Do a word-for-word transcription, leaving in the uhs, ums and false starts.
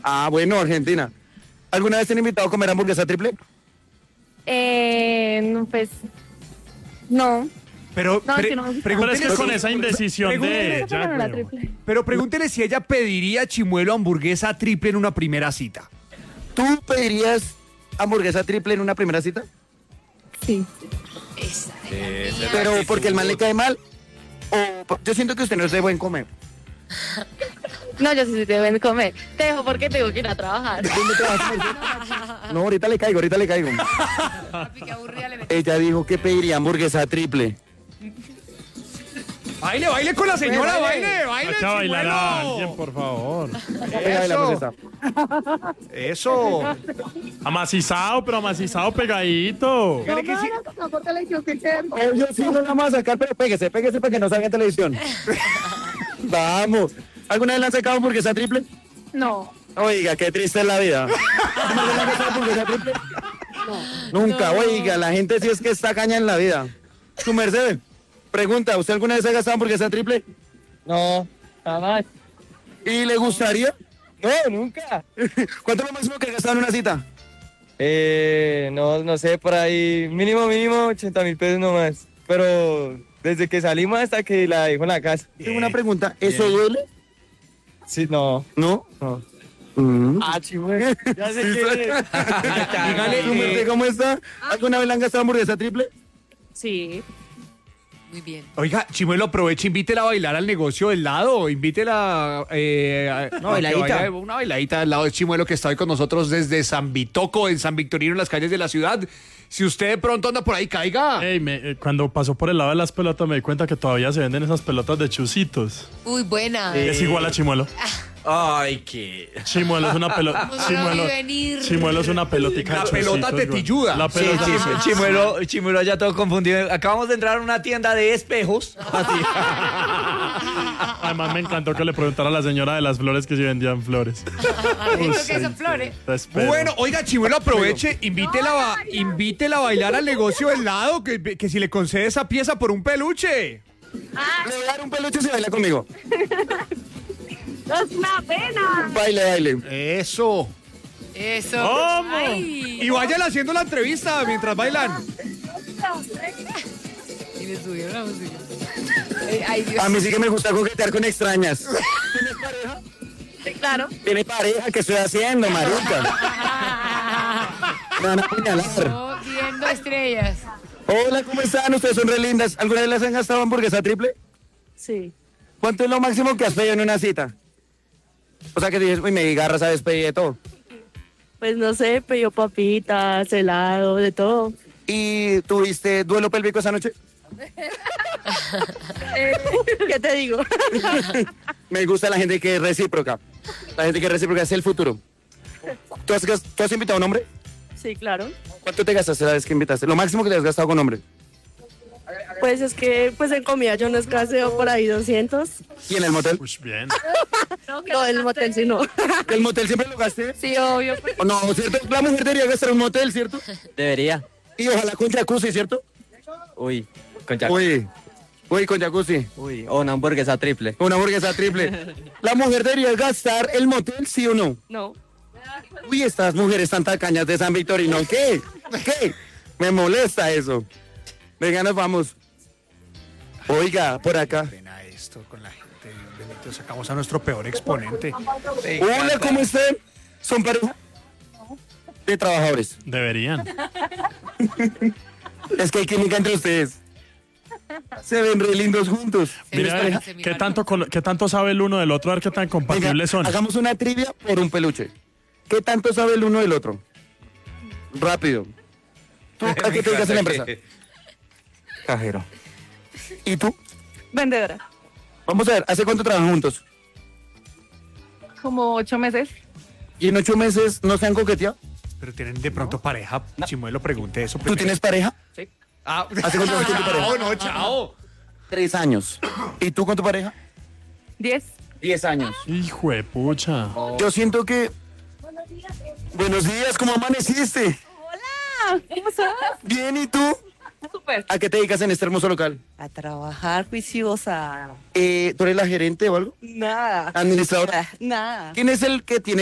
Ah, bueno, Argentina. ¿Alguna vez te han invitado a comer hamburguesa triple? Eh, no, pues, no. Pero, No, pre- es que no me gusta. pregúntele Pero es que si- con esa indecisión pregúntele- de Esa ella, no la huevón. triple. Pero pregúntele si ella pediría Chimuelo hamburguesa triple en una primera cita. ¿Tú pedirías hamburguesa triple en una primera cita? Sí. Pero porque el man le cae mal. O por- yo siento que usted no es de buen comer. No, yo sí te deben comer. Te dejo porque tengo que ir a trabajar. ¿Dónde te vas a ir? No, ahorita le caigo, ahorita le caigo. Ella dijo que pediría hamburguesa triple. Baile, baile con la señora, baile, baile. Saca a bailar a Chimuelo. alguien, por favor. Venga, bailamos esta. Eso. Amacizado, pero amacizado pegadito. Dígale que sí. Oh, yo sí no la vamos a sacar, pero pégese, pégese para que no salga en televisión. Vamos. ¿Alguna vez le han sacado hamburguesa triple? No. Oiga, qué triste es la vida. ¿Alguna vez le han sacado hamburguesa triple? Nunca, oiga, la gente sí es que está caña en la vida. Su merced, pregunta, ¿usted alguna vez ha gastado hamburguesa triple? No, jamás. ¿Y le gustaría? No, nunca. ¿Cuánto es lo máximo que ha gastado en una cita? Eh, no, no sé, por ahí mínimo, mínimo ochenta mil pesos nomás. Pero desde que salimos hasta que la dejo en la casa. Tengo una pregunta, ¿eso duele? Sí, no. ¿No? No. Mm. Ah, chimuelo. Ya sé Sí, quién sí. es. Dígale, Su merced, eh, ¿cómo está? ¿Alguna vez le han gastado hamburguesa triple? Sí. Muy bien. Oiga, Chimuelo, aproveche, invítela a bailar al negocio del lado, invítela eh, a, Una a que bailadita. vaya- una bailadita al lado de Chimuelo que está hoy con nosotros desde San Vitoco, en San Victorino, en las calles de la ciudad. Si usted de pronto anda por ahí, caiga. Ey, me- eh, cuando pasó por el lado de las pelotas me di cuenta que todavía se venden esas pelotas de chusitos. Uy, buena. Es igual a Chimuelo. Ay, qué. Chimuelo es una pelota. No lo Chimuelo, vi venir. Chimuelo es una pelotica. La de pelota chocitos, güey. tetilluda. La Sí, pelota. Chim- Chimuelo, Chimuelo ya todo confundido. Acabamos de entrar a una tienda de espejos. Así. Además me encantó que le preguntara a la señora de las flores que si vendían flores. Dijo que son flores. Te espero. Bueno, oiga, Chimuelo, aproveche, invítela, a ba- invítela a bailar al negocio del lado, que, que si le concede esa pieza por un peluche. Le voy a dar un peluche si baila conmigo. Es una pena. Baile, baile. Eso. Eso. ¿Cómo? Ay. Y váyala haciendo la entrevista mientras bailan. Y le subieron la música. Eh, Ay, Dios. A mí sí que me gusta coquetear con extrañas. ¿Tienes pareja? Sí, claro. ¿Tiene pareja? ¿Qué estoy haciendo, marica? Me van a apuñalar. Oh, viendo estrellas. Hola, ¿cómo están? Ustedes son re lindas. ¿Alguna vez les han gastado hamburguesa triple? Sí. ¿Cuánto es lo máximo que has pedido en una cita? O sea, que dices, uy, me garra, sabes, pedí de todo. Pues no sé, pidió papitas, helado, de todo. ¿Y tuviste duelo pélvico esa noche? ¿Qué te digo? Me gusta la gente que es recíproca. La gente que es recíproca es el futuro. ¿Tú has, gas- ¿tú has invitado a un hombre? Sí, claro. ¿Cuánto te gastaste la vez que invitaste? Lo máximo que te has gastado con un hombre. Pues es que pues en comida yo no escaseo por ahí doscientos. ¿Y en el motel? Uy, bien. No, el motel sí no. ¿El motel siempre lo gasté? Sí, obvio. ¿O no, cierto? La mujer debería gastar en un motel, ¿cierto? Debería. Y ojalá con jacuzzi, ¿cierto? Uy, con jacuzzi. Uy, uy, con jacuzzi. Uy, o una hamburguesa triple. Una hamburguesa triple. ¿La mujer debería gastar el motel, sí o no? No. Uy, estas mujeres tan tacañas de San Victorino, ¿qué? ¿Qué? Me molesta eso. Venga, nos vamos. Oiga, por acá. Pena esto con la gente. Bendito, sacamos a nuestro peor exponente. Hola, ¿cómo están? ¿Son pareja? De trabajadores. Deberían. Es que hay química entre ustedes. Se ven re lindos juntos. ¿Tienes Mira, pareja? ¿qué tanto, colo- ¿qué tanto sabe el uno del otro? A ver qué tan Venga, compatibles son. hagamos una trivia por un peluche. ¿Qué tanto sabe el uno del otro? Rápido. ¿Tú a qué te dedicas en la empresa? Cajero. ¿Y tú? Vendedora. Vamos a ver, ¿hace cuánto trabajan juntos? Como ocho meses. ¿Y en ocho meses no se han coqueteado? Pero tienen de pronto pareja. Chimuelo, pregunte eso. ¿Tú primero. tienes pareja? Ah, ¿Hace cuánto estás con tu pareja? chao, no, chao. Tres años. ¿Y tú con tu pareja? Diez. Diez años. Hijo de pucha. Yo siento que... Buenos días, ¿cómo amaneciste? Hola, ¿cómo estás? Bien, ¿y tú? Súper. ¿A qué te dedicas en este hermoso local? A trabajar juiciosa. Eh, ¿Tú eres la gerente o algo? Nada. ¿Administradora? Nada. ¿Quién es el que tiene